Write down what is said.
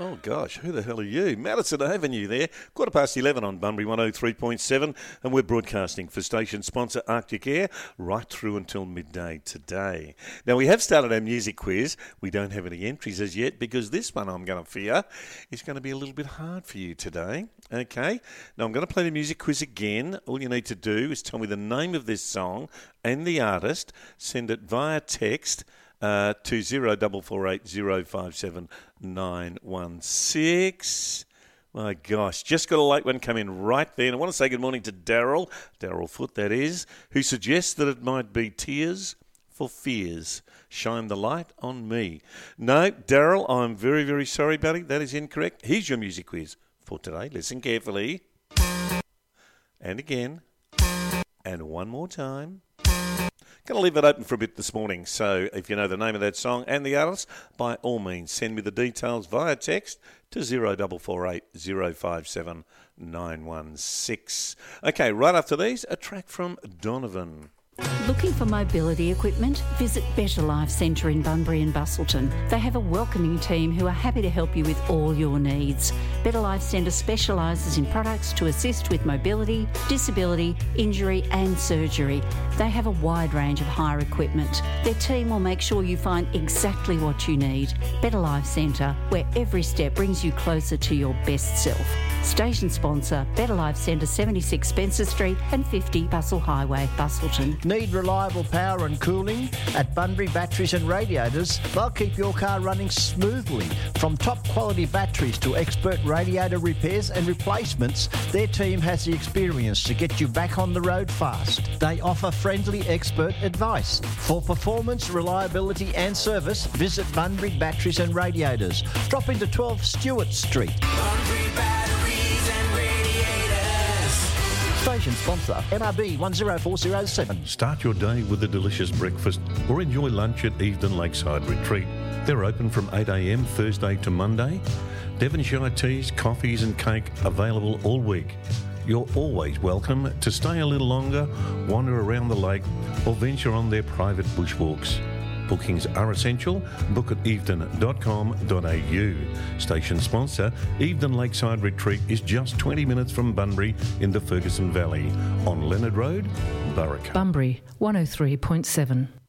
Oh, gosh, who the hell are you? Madison Avenue there, 11:15 on Bunbury 103.7, and we're broadcasting for station sponsor Arctic Air right through until midday today. Now, we have started our music quiz. We don't have any entries as yet because this one, I'm going to fear, is going to be a little bit hard for you today. Okay, now I'm going to play the music quiz again. All you need to do is tell me the name of this song and the artist. Send it via text to 0448 057 916. My gosh, just got a late one come in right there. And I want to say good morning to Daryl Foote, that is, who suggests that it might be Tears for Fears. Shine the light on me. No, Daryl, I'm very, very sorry, buddy. That is incorrect. Here's your music quiz for today. Listen carefully. And again. And one more time. Going to leave it open for a bit this morning, so if you know the name of that song and the artist, by all means, send me the details via text to 0448 057 916. Okay, right after these, a track from Donovan. Looking for mobility equipment? Visit Better Life Centre in Bunbury and Bustleton. They have a welcoming team who are happy to help you with all your needs. Better Life Centre specialises in products to assist with mobility, disability, injury and surgery. They have a wide range of hire equipment. Their team will make sure you find exactly what you need. Better Life Centre, where every step brings you closer to your best self. Station sponsor, Better Life Centre, 76 Spencer Street and 50 Bustle Highway, Bustleton. Need reliable power and cooling? At Bunbury Batteries and Radiators, they'll keep your car running smoothly. From top quality batteries to expert radiator repairs and replacements, their team has the experience to get you back on the road fast. They offer friendly expert advice. For performance, reliability and service, visit Bunbury Batteries and Radiators. Drop into 12 Stewart Street. Bunbury Batteries and Radiators. Station sponsor, MRB 10407. Start your day with a delicious breakfast or enjoy lunch at Evedon Lakeside Retreat. They're open from 8 a.m. Thursday to Monday. Devonshire teas, coffees and cake available all week. You're always welcome to stay a little longer, wander around the lake or venture on their private bushwalks. Bookings are essential. Book at evedon.com.au. Station sponsor, Evedon Lakeside Retreat is just 20 minutes from Bunbury in the Ferguson Valley on Leonard Road, Burrick. Bunbury 103.7.